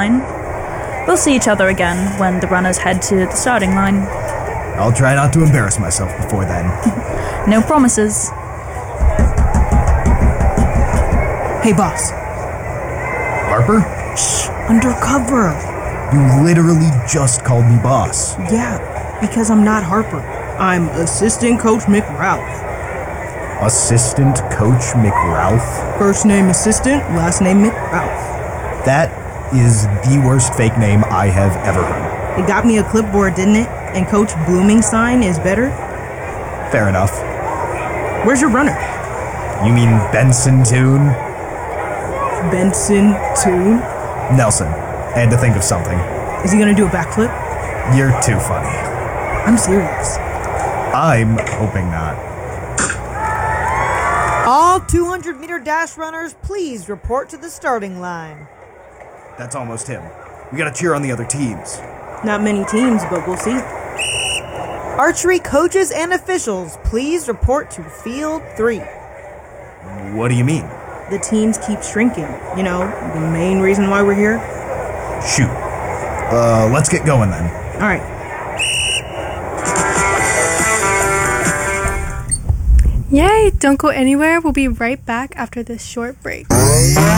line. We'll see each other again when the runners head to the starting line. I'll try not to embarrass myself before then. No promises. Hey, boss. Harper? Shh, undercover. You literally just called me boss. Yeah, because I'm not Harper. I'm Assistant Coach McRalph. Assistant Coach McRalph? First name Assistant, last name McRalph. That is the worst fake name I have ever heard. It got me a clipboard, didn't it? And Coach Blooming's sign is better? Fair enough. Where's your runner? You mean Benson Toon? Benson Toon? Nelson. I had to think of something. Is he gonna do a backflip? You're too funny. I'm serious. I'm hoping not. All 200-meter dash runners, please report to the starting line. That's almost him. We gotta cheer on the other teams. Not many teams, but we'll see. Archery coaches and officials, please report to Field 3. What do you mean? The teams keep shrinking. You know, the main reason why we're here. Shoot. Let's get going then. All right. Yay! Don't go anywhere. We'll be right back after this short break.